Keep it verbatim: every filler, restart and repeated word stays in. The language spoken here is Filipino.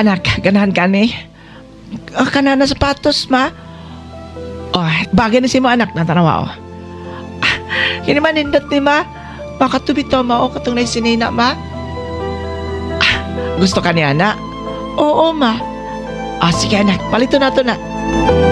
Anak, ganahan ka ni. Ah, kana na sapatos, ma. Oh, bagay na si mo, anak. Natanawa, oh. Ah, kini man nindot ni, ma. Makatubi to, ma, oh, katong na sinina, ma. Ah, gusto ka ni, anak? Oo, ma. Ah, sige, anak. Palito na to na.